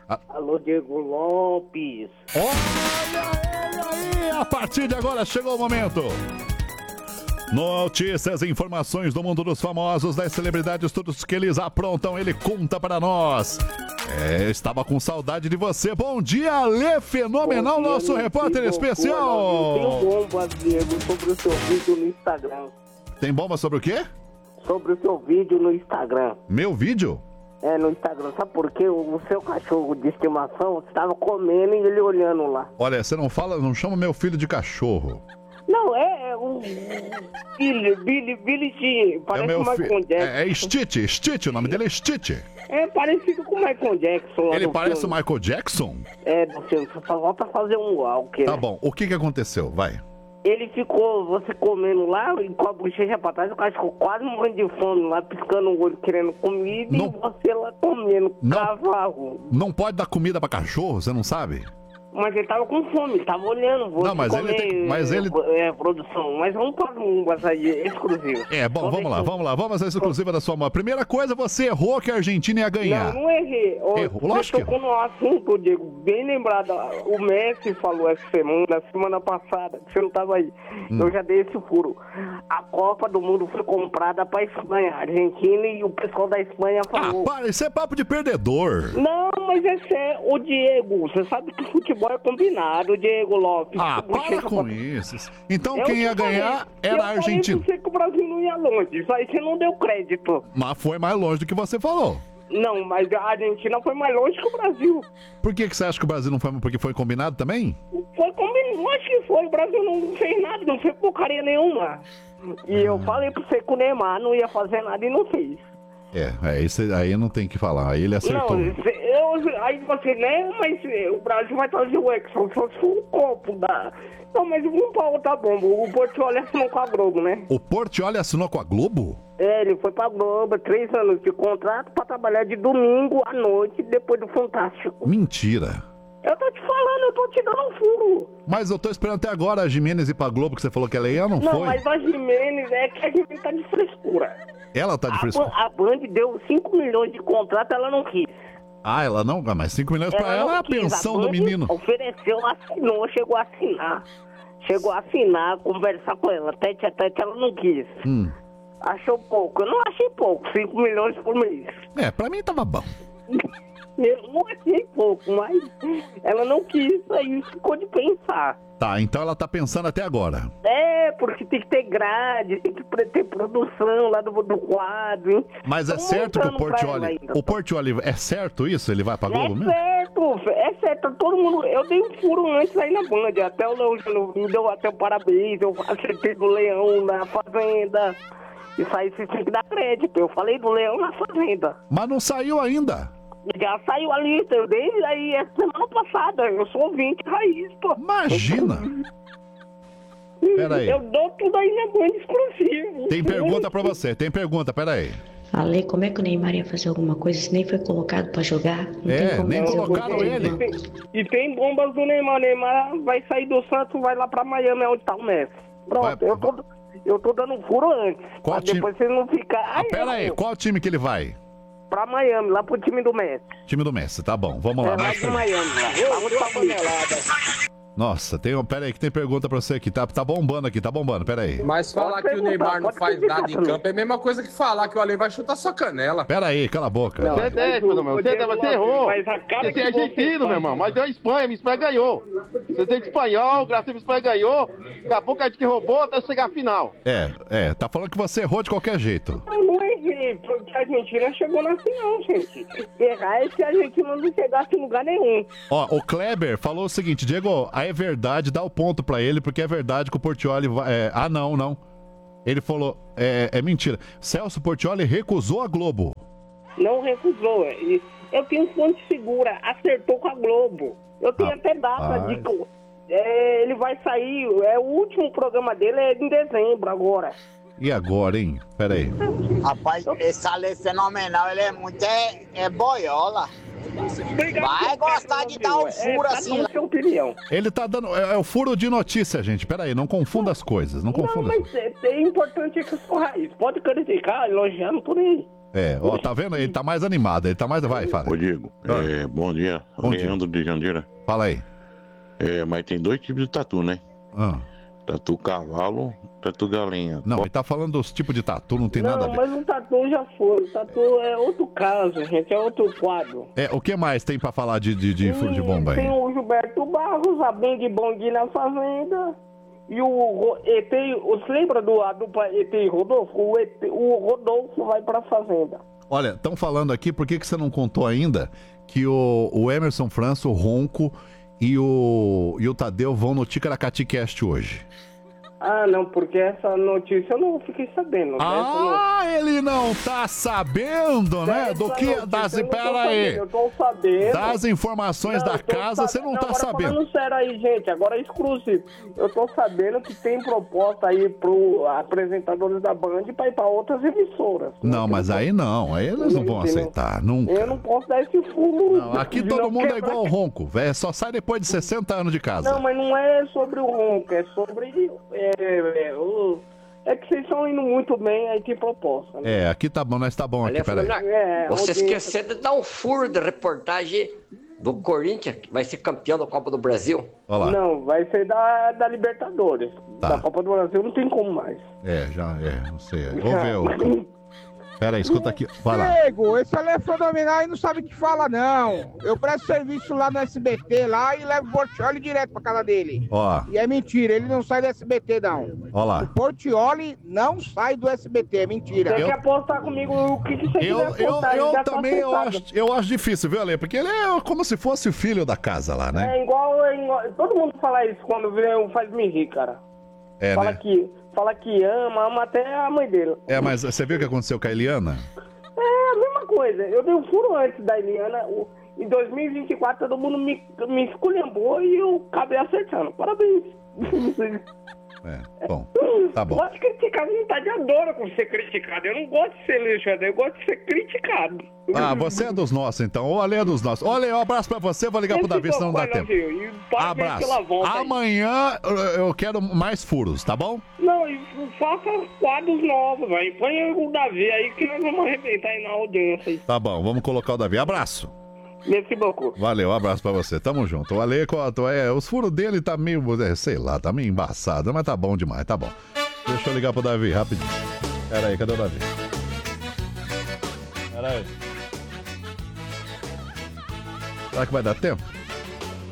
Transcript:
Alô, Diego Lopes. Olha ele aí! A partir de agora chegou o momento. Notícias e informações do mundo dos famosos, das celebridades, tudo que eles aprontam, ele conta para nós. Estava com saudade de você. Bom dia, Alê Fenomenal, nosso repórter especial. Tem bomba, Diego, sobre o seu vídeo no Instagram. Tem bomba sobre o quê? Sobre o seu vídeo no Instagram. Meu vídeo? No Instagram. Sabe por quê? O seu cachorro de estimação estava comendo e ele olhando lá. Olha, você não chama meu filho de cachorro. Não, é um Billy, parece o Michael Jackson. Stitch, o nome dele é Stitch. É parecido com o Michael Jackson. Ele parece o Michael Jackson? Do filme, só volta a fazer um walker. Tá bom, o que aconteceu? Vai. Ele ficou, você comendo lá, e com a bochecha pra trás, o cachorro quase morrendo de fome lá, piscando o olho, querendo comida, e você lá comendo cavalo. Não pode dar comida pra cachorro, você não sabe? Mas ele tava com fome, ele tava olhando. Não, mas ele tem... produção, mas vamos para um aí exclusivo. Bom, vamos à exclusiva da sua mão. Primeira coisa, você errou que a Argentina ia ganhar. Não errei. Errou, lógico que errou. No assunto, Diego, bem lembrado, o Messi falou essa semana passada, que você não tava aí. Eu já dei esse furo. A Copa do Mundo foi comprada pra Espanha, Argentina, e o pessoal da Espanha falou... para, isso é papo de perdedor. Não, mas é sério. Ô, Diego, você sabe que futebol é combinado, Diego Lopes. Para com isso. Então quem ia ganhar era a Argentina. Eu falei que o Brasil não ia longe. Isso aí você não deu crédito. Mas foi mais longe do que você falou. Não, mas a Argentina foi mais longe que o Brasil. Por que você acha que o Brasil não foi? Porque foi combinado também? Foi combinado, acho que foi. O Brasil não fez nada, não fez porcaria nenhuma. E eu falei pra você que o Neymar não ia fazer nada e não fez. Isso aí não tem que falar, aí ele acertou. Não, aí você, né, mas o Brasil vai trazer o Exxon, só se for um copo da... Não, mas vamos pra outra bomba, o Portiolli assinou com a Globo, né? O Portiolli assinou com a Globo? Ele foi pra Globo, 3 anos de contrato pra trabalhar de domingo à noite, depois do Fantástico. Mentira. Eu tô te falando, eu tô te dando um furo. Mas eu tô esperando até agora a Jimenez ir pra Globo, que você falou que ela ia, não foi? Não, mas a Jimenez é que a Jimenez tá de frescura. Ela tá de frescura? A Band deu 5 milhões de contrato, ela não quis. Ela não? Mas 5 milhões pra ela é a pensão do menino. Ofereceu, assinou, chegou a assinar. Chegou a assinar, conversar com ela. Tete a tete, ela não quis. Achou pouco. Eu não achei pouco, 5 milhões por mês. Pra mim tava bom. Eu não achei pouco, mas ela não quis, aí ficou de pensar. Tá, então ela tá pensando até agora. Porque tem que ter grade, tem que ter produção lá do quadro, hein? Mas é certo que o Portiolli, é certo isso? Ele vai pra Globo mesmo? É certo, todo mundo, eu dei um furo antes aí na Band, até o Leão Júnior me deu até o parabéns, eu acertei do Leão na Fazenda, isso aí você tem que dar crédito, eu falei do Leão na Fazenda. Mas não saiu ainda. Já saiu a lista, eu dei aí semana passada, eu sou ouvinte raiz, pô. Imagina! Peraí. Eu dou tudo aí na Band exclusivo. Tem pergunta pra você, peraí. Ale, como é que o Neymar ia fazer alguma coisa se nem foi colocado pra jogar? Não nem colocaram ele. E tem bombas do Neymar. O Neymar vai sair do Santos, vai lá pra Miami, onde tá o Messi. Pronto, eu tô dando furo antes. Qual time? Depois você não ficar... Peraí, qual time que ele vai? Pra Miami, lá pro time do Messi. Time do Messi, tá bom, vamos lá. Lá de Miami, lá. Onde tá bonelada. Nossa, peraí que tem pergunta pra você aqui, tá bombando aqui, peraí. Mas falar que o Neymar não faz nada em campo é a mesma coisa que falar que o Ale vai chutar sua canela. Peraí, cala a boca. Você errou. Você é argentino, meu irmão, mas deu a Espanha, a Espanha ganhou. Você tem de espanhol, o Brasil, a Espanha ganhou, daqui a pouco a gente que roubou até chegar à final. Tá falando que você errou de qualquer jeito. Não errei, porque a Argentina chegou na final, gente. Errar é se a Argentina não chegasse em lugar nenhum. Ó, o Kleber falou o seguinte, Diego, é verdade, dá o ponto pra ele, porque é verdade que o Portiolli vai... não. Ele falou, é mentira. Celso Portiolli recusou a Globo. Não recusou. Eu tenho fonte segura, acertou com a Globo. Eu tenho até data de... ele vai sair, o último programa dele é em dezembro agora. E agora, hein? Peraí. Rapaz, esse Ale é fenomenal, ele é muito... É boiola. Vai gostar de dar um furo assim. Ele tá dando... É o furo de notícia, gente. Peraí, não confunda as coisas. Não confunda. Mas é importante que eu sou raiz. Pode criticar, elogiando por aí. Ó, tá vendo? Ele tá mais animado, ele tá mais... Vai, fala. Ô, Diego, bom dia. Bom Leandro de Jandira. Fala aí. Mas tem 2 tipos de tatu, né? Tatu cavalo, tatu galinha. Não, ele tá falando dos tipos de tatu, não tem nada a ver. Não, mas o tatu já foi. O tatu é outro caso, gente. É outro quadro. O que mais tem pra falar de furo de bomba aí? Tem o Gilberto Barros, a Bang Bong na Fazenda. E o ET... Você lembra a dupla ET e Rodolfo? O Rodolfo vai pra Fazenda. Olha, estão falando aqui, por que você não contou ainda que o Emerson França, o Ronco e o Tadeu vão no Ticaracati Cast hoje? Ah, não, porque essa notícia eu não fiquei sabendo. Ele não tá sabendo, né? Do que... Pera aí. Eu tô sabendo. Das informações da casa, você não tá sabendo. Falando sério aí, gente, agora é exclusivo. Eu tô sabendo que tem proposta aí pro apresentadores da Band pra ir pra outras emissoras. Não, mas aí não. Aí eles não vão aceitar, nunca. Eu não posso dar esse fumo. Não, aqui todo mundo é igual o Ronco, velho. Só sai depois de 60 anos de casa. Não, mas não é sobre o Ronco, é sobre... É que vocês estão indo muito bem, aí tem proposta. Né? Aqui tá bom, nós tá bom aqui, peraí. Você esqueceu de dar um furo de reportagem do Corinthians, que vai ser campeão da Copa do Brasil. Olá. Não, vai ser da Libertadores. Tá. Da Copa do Brasil não tem como mais. Não sei. Vou ver. Pera aí, escuta aqui. Vai lá. Diego, esse ali é fenomenal e não sabe o que fala, não. Eu presto serviço lá no SBT lá e levo o Portioli direto pra casa dele. Ó. E é mentira, ele não sai do SBT, não. Ó lá. O Portioli não sai do SBT, é mentira. Você quer apostar comigo o que você quiser apostar? Eu também eu acho difícil, viu, Ale? Porque ele é como se fosse o filho da casa lá, né? É igual todo mundo fala isso quando faz me rir, cara. Fala que ama até a mãe dele. Mas você viu o que aconteceu com a Eliana? É a mesma coisa. Eu dei um furo antes da Eliana. Em 2024 todo mundo me esculhambou e eu acabei acertando. Parabéns. Bom, tá bom. Gosto de criticar, vontade, adoro ser criticado. Eu não gosto de ser elogiado, eu gosto de ser criticado. Você é dos nossos, então. O Ale é dos nossos. Olha, um abraço pra você, vou ligar pro Davi, senão não dá tempo. Abraço. Amanhã eu quero mais furos, tá bom? Não, e faça quadros novos, velho. Põe o Davi aí que nós vamos arrebentar aí na audiência. Aí. Tá bom, vamos colocar o Davi. Abraço. Merci beaucoup. Valeu, um abraço pra você. Tamo junto. O Ale, os furos dele tá meio, sei lá, tá meio embaçado, mas tá bom demais, tá bom. Deixa eu ligar pro Davi, rapidinho. Pera aí, cadê o Davi? Pera aí. Será que vai dar tempo?